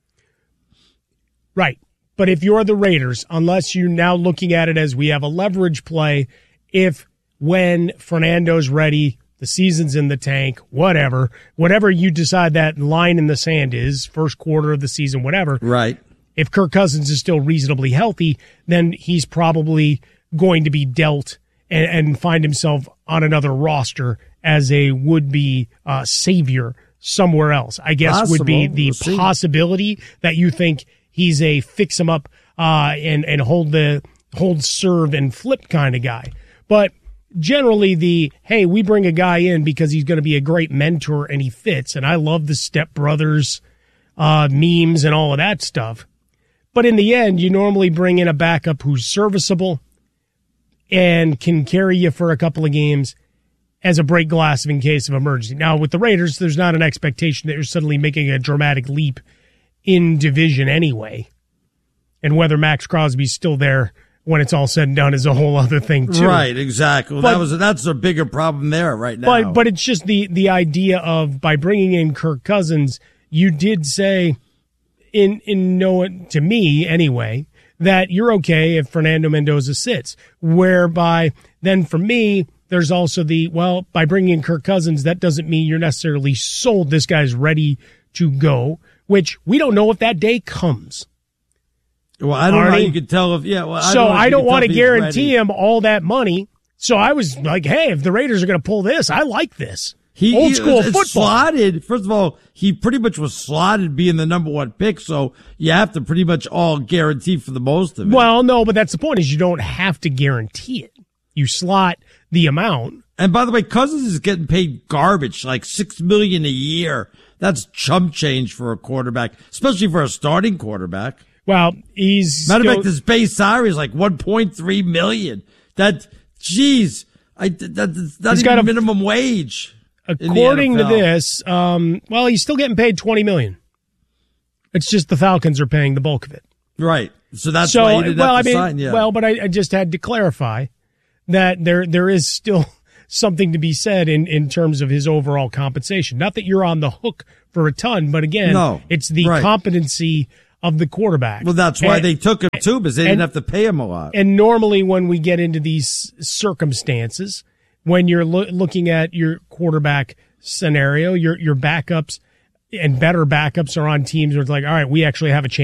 Right. But if you're the Raiders, unless you're now looking at it as we have a leverage play, if when Fernando's ready, the season's in the tank, whatever, whatever you decide that line in the sand is, first quarter of the season, whatever. Right. If Kirk Cousins is still reasonably healthy, then he's probably going to be dealt and, and find himself on another roster as a would-be uh, savior somewhere else. I guess would be Possible. the We'll see. possibility that you think he's a fix him up uh, and and hold the hold serve and flip kind of guy. But generally, the hey, we bring a guy in because he's going to be a great mentor and he fits. And I love the Step Brothers uh, memes and all of that stuff. But in the end, you normally bring in a backup who's serviceable and can carry you for a couple of games as a break glass in case of emergency. Now, with the Raiders, there's not an expectation that you're suddenly making a dramatic leap in division anyway. And whether Max Crosby's still there when it's all said and done is a whole other thing, too. Right, exactly. Well, But- that was that's a bigger problem there right now. But but it's just the the idea of by bringing in Kirk Cousins, you did say in in no to me anyway that you're okay if Fernando Mendoza sits. Whereby then for me, there's also the well by bringing in Kirk Cousins, that doesn't mean you're necessarily sold this guy's ready to go, which we don't know if that day comes. Well, I don't know how Arnie? you can tell if yeah. Well, I So don't know if I you don't can tell want to if he's guarantee ready. him all that money. So I was like, hey, if the Raiders are going to pull this, I like this. He, Old he school was- football. Slotted. First of all, he pretty much was slotted being the number one pick, so you have to pretty much all guarantee for the most of it. Well, no, but that's the point is you don't have to guarantee it. You slot the amount. And by the way, Cousins is getting paid garbage, like six million a year. That's chump change for a quarterback, especially for a starting quarterback. Well, he's matter still- of fact, his base salary is like one point three million. That, geez, I that, that's not He's even got a- minimum wage. in the According to N F L. this, um, well, he's still getting paid twenty million. It's just the Falcons are paying the bulk of it. Right. So that's so, why he didn't well, have to I mean, sign. Yeah. well, but I, I just had to clarify that there there is still something to be said in, in terms of his overall compensation. Not that you're on the hook for a ton, but again, No, it's the right. competency of the quarterback. well, that's why And- they took him too, because they and- didn't have to pay him a lot. And normally, when we get into these circumstances, when you're lo- looking at your quarterback scenario, your your backups and better backups are on teams where it's like, all right, we actually have a chance